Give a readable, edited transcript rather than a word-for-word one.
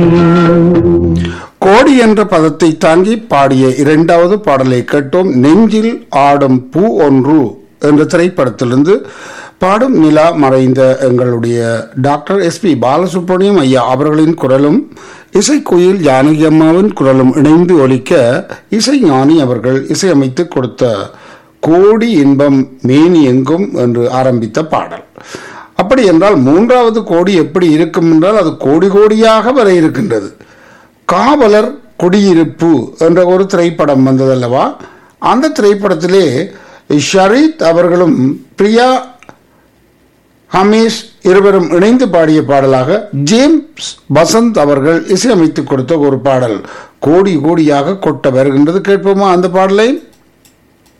கோடி என்ற பதத்தை தாங்கி பாடிய இரண்டாவது பாடலை கேட்டோம். நெஞ்சில் ஆடும் பூ ஒன்று என்ற திரைப்படத்திலிருந்து பாடும் நிலா மறைந்த எங்களுடைய டாக்டர் எஸ்பி பாலசுப்ரமணியம் ஐயா அவர்களின் குரலும் இசைக்குயில் ஜானகி அம்மாவின் குரலும் இணைந்து ஒலிக்க இசைஞானி அவர்கள் இசையமைத்து கொடுத்த கோடி இன்பம் மேனி எங்கும் என்று ஆரம்பித்த பாடல். அப்படி என்றால் மூன்றாவது கோடி எப்படி இருக்கும் என்றால் அது கோடி கோடியாக வர இருக்கின்றது. காவலர் குடியிருப்பு என்ற ஒரு திரைப்படம் வந்ததல்லவா? அந்த திரைப்படத்திலே ஷரீத் அவர்களும் பிரியா ஹமீஸ் இருவரும் இணைந்து பாடிய பாடலாக ஜேம்ஸ் வசந்த் அவர்கள் இசையமைத்து கொடுத்த ஒரு பாடல் கோடி கோடியாக கொட்ட வருகின்றது. கேட்போமா அந்த பாடலை?